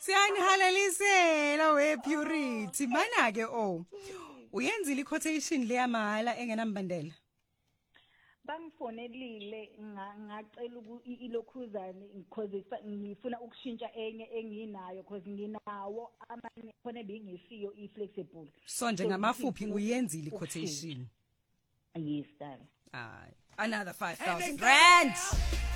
Siyanihalelisela we Purity. Mana ke uyenzile quotation le yamahhala engenambandela. Bangifonelile ngacela ilokhuzane because ngifuna ukushintsha enye enginayo because nginawo amanye khona bengisiyo iflexible. So nje ngamafuphi uyenzile quotation. Yes, darling. Another 5,000 rand.